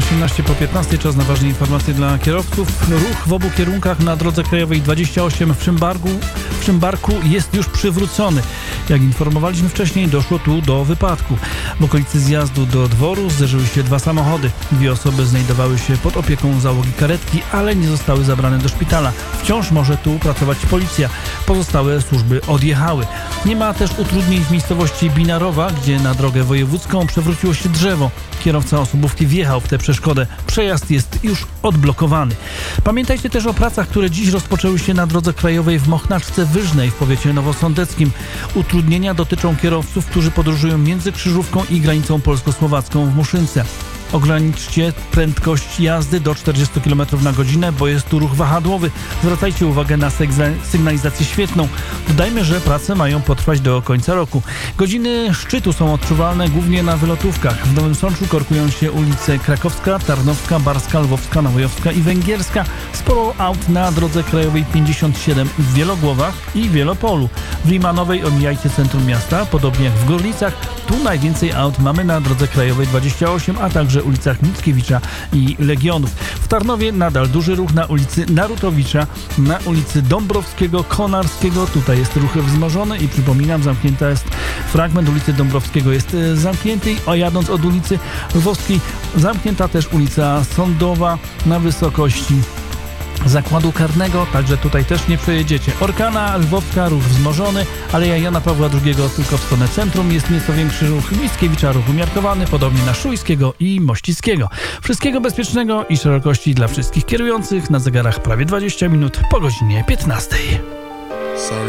18 po 15, czas na ważne informacje dla kierowców. Ruch w obu kierunkach na drodze krajowej 28 w Szymbarku jest już przywrócony. Jak informowaliśmy wcześniej, doszło tu do wypadku. W okolicy zjazdu do dworu zderzyły się dwa samochody. Dwie osoby znajdowały się pod opieką załogi karetki, ale nie zostały zabrane do szpitala. Wciąż może tu pracować policja. Pozostałe służby odjechały. Nie ma też utrudnień w miejscowości Binarowa, gdzie na drogę wojewódzką przewróciło się drzewo. Kierowca osobówki wjechał w tę przeszkodę. Przejazd jest już odblokowany. Pamiętajcie też o pracach, które dziś rozpoczęły się na drodze krajowej w Mochnaczce Wyżnej w powiecie nowosądeckim. Utrudnienia dotyczą kierowców, którzy podróżują między Krzyżówką i granicą polsko-słowacką w Muszynce. Ograniczcie prędkość jazdy do 40 km na godzinę, bo jest tu ruch wahadłowy. Zwracajcie uwagę na sygnalizację świetlną. Dodajmy, że prace mają potrwać do końca roku. Godziny szczytu są odczuwalne głównie na wylotówkach. W Nowym Sączu korkują się ulice Krakowska, Tarnowska, Barska, Lwowska, Nowojowska i Węgierska. Sporo aut na drodze krajowej 57 w Wielogłowach i Wielopolu. W Limanowej omijajcie centrum miasta, podobnie jak w Gorlicach. Tu najwięcej aut mamy na drodze krajowej 28, a także ulicach Mickiewicza i Legionów. W Tarnowie nadal duży ruch na ulicy Narutowicza, na ulicy Dąbrowskiego, Konarskiego. Tutaj jest ruch wzmożony i przypominam, zamknięta jest fragment ulicy Dąbrowskiego jest zamknięty, a jadąc od ulicy Lwowskiej zamknięta też ulica Sądowa na wysokości Zakładu Karnego, także tutaj też nie przejedziecie. Orkana, Lwowska, ruch wzmożony, Aleja Jana Pawła II tylko w stronę centrum, jest nieco większy ruch Mickiewicza, ruch umiarkowany, podobnie na Szujskiego i Mościckiego. Wszystkiego bezpiecznego i szerokości dla wszystkich kierujących. Na zegarach prawie 20 minut po godzinie 15.